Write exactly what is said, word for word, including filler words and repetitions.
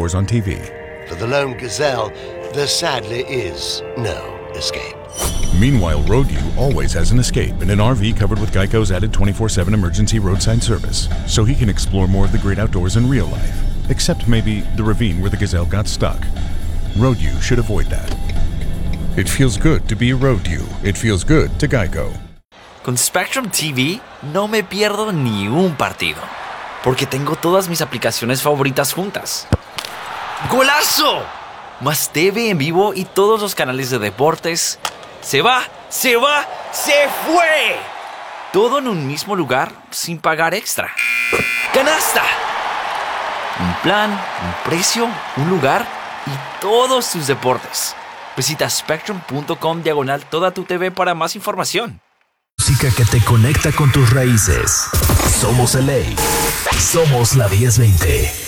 outdoors on T V. For the lone gazelle, there sadly is no escape. Meanwhile, Roadview always has an escape in an R V covered with Geico's added twenty-four seven emergency roadside service, so he can explore more of the great outdoors in real life, except maybe the ravine where the gazelle got stuck. Roadview should avoid that. It feels good to be Roadview. It feels good to Geico. Con Spectrum T V no me pierdo ni un partido, porque tengo todas mis aplicaciones favoritas juntas. ¡Golazo! Más T V en vivo y todos los canales de deportes. ¡Se va! ¡Se va! ¡Se fue! Todo en un mismo lugar sin pagar extra. ¡Canasta! Un plan, un precio, un lugar y todos tus deportes. Visita spectrum punto com diagonal toda tu T V para más información. Música que te conecta con tus raíces. Somos L A. Somos la diez veinte.